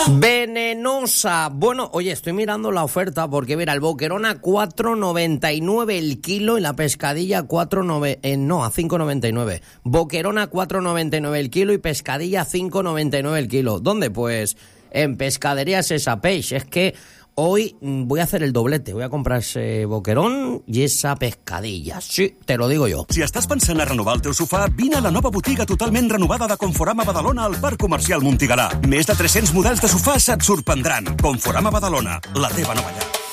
Venenosa. Bueno, oye, estoy mirando la oferta porque mira, el boquerón a 4,99 el kilo y la pescadilla a 5,99. Boquerón a 4,99 el kilo y pescadilla a 5,99 el kilo. ¿Dónde? Pues en Pescaderías Esa Peix. Es que hoy voy a hacer el doblete. Voy a comprar ese boquerón i esa pescadilla. Sí, te lo digo yo. Si estàs pensant a renovar el teu sofà, vine a la nova botiga totalment renovada de Conforama Badalona al Parc Comercial Montigalà. Més de 300 models de sofà se't sorprendran. Conforama Badalona, la teva nova llar.